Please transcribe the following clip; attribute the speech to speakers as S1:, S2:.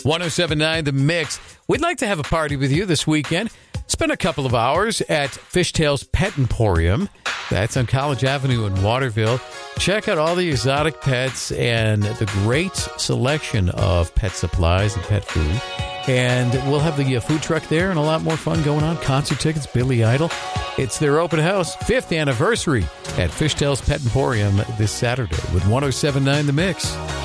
S1: 1079 The Mix. We'd like to have a party with you this weekend. Spend a couple of hours at Fishtail's Pet Emporium. That's on College Avenue in Waterville. Check out all the exotic pets and the great selection of pet supplies and pet food. And we'll have the food truck there and a lot more fun going on. Concert tickets, Billy Idol. It's their open house, 5th anniversary at Fishtail's Pet Emporium this Saturday with 1079 The Mix.